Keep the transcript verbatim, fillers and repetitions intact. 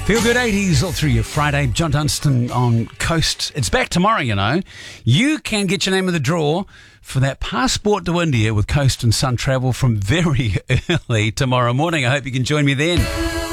Feel Good eighties all through your Friday. John Dunstan on Coast. It's back tomorrow, you know. You can get your name in the draw for that passport to India with Coast and Sun Travel from very early tomorrow morning. I hope you can join me then.